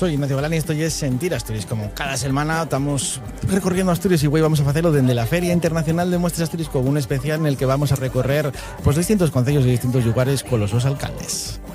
Soy Ignacio Galán y esto ya es Sentir Asturias. Como cada semana estamos recorriendo Asturias y hoy vamos a hacerlo desde la Feria Internacional de Muestras Asturias con un especial en el que vamos a recorrer pues distintos concellos y distintos lugares con los dos alcaldes.